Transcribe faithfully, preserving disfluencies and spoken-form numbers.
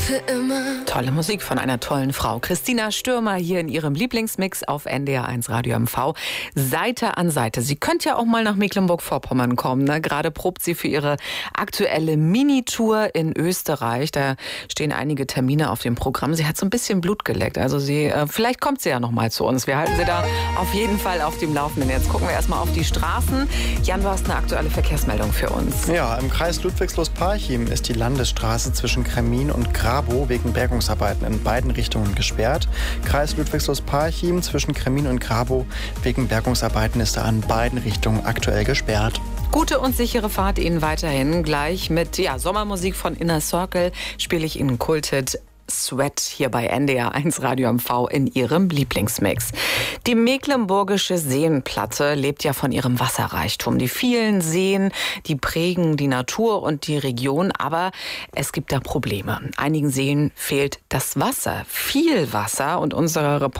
für immer. Tolle Musik von einer tollen Frau. Christina Stürmer hier in ihrem Lieblingsmix auf N D R eins Radio M V. Seite an Seite. Sie könnte ja auch mal nach Mecklenburg-Vorpommern kommen. Ne? Gerade probt sie für ihre aktuelle Minitour in Österreich. Da stehen einige Termine auf dem Programm. Sie hat so ein bisschen Blut geleckt. Also sie, äh, vielleicht kommt sie ja noch mal zu uns. Wir halten sie da auf jeden Fall auf dem Laufenden. Jetzt gucken wir erstmal auf die Straßen. Jan, du hast eine aktuelle Verkehrsmeldung für uns. Ja, im Kreis Ludwigslust-Parchim ist die Landesstraße zwischen Kremin und Grabow wegen Bergungsarbeiten in beiden Richtungen gesperrt. Kreis Ludwigslust-Parchim zwischen Kremin und Grabow wegen Bergungsarbeiten ist er an beiden Richtungen aktuell gesperrt. Gute und sichere Fahrt Ihnen weiterhin. Gleich mit ja, Sommermusik von Inner Circle spiele ich Ihnen Kultet Sweat hier bei N D R eins Radio M V in ihrem Lieblingsmix. Die mecklenburgische Seenplatte lebt ja von ihrem Wasserreichtum. Die vielen Seen, die prägen die Natur und die Region, aber es gibt da Probleme. Einigen Seen fehlt das Wasser, viel Wasser, und unsere